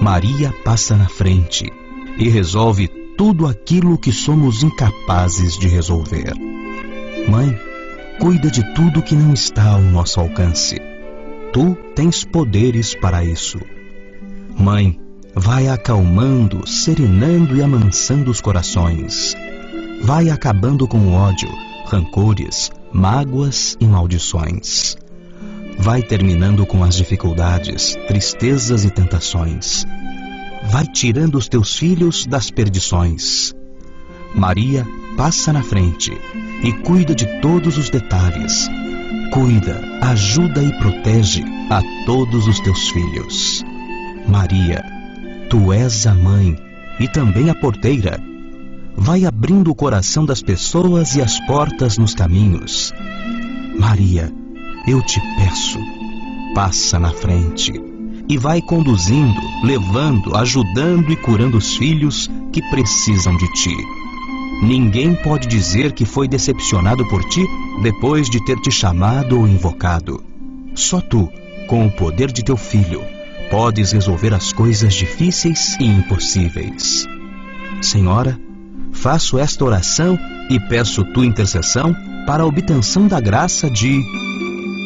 Maria passa na frente e resolve tudo aquilo que somos incapazes de resolver. Mãe, cuida de tudo que não está ao nosso alcance. Tu tens poderes para isso. Mãe, vai acalmando, serenando e amansando os corações. Vai acabando com o ódio, rancores, mágoas e maldições. Vai terminando com as dificuldades, tristezas e tentações. Vai tirando os teus filhos das perdições. Maria passa na frente e cuida de todos os detalhes. Cuida, ajuda e protege a todos os teus filhos. Maria, tu és a mãe e também a porteira. Vai abrindo o coração das pessoas e as portas nos caminhos. Maria, eu te peço, passa na frente e vai conduzindo, levando, ajudando e curando os filhos que precisam de ti. Ninguém pode dizer que foi decepcionado por ti depois de ter te chamado ou invocado. Só tu, com o poder de teu filho, podes resolver as coisas difíceis e impossíveis. Senhora, faço esta oração e peço tua intercessão para a obtenção da graça de